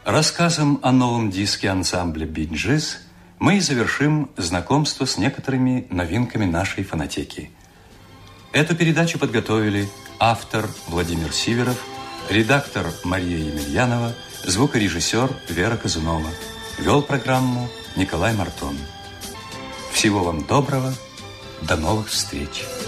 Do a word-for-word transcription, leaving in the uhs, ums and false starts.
Рассказом о новом диске ансамбля «Би-Джиз» мы завершим знакомство с некоторыми новинками нашей фонотеки. Эту передачу подготовили автор Владимир Сиверов, редактор Мария Емельянова, звукорежиссер Вера Казунова. Вел программу Николай Мартон. Всего вам доброго, до новых встреч!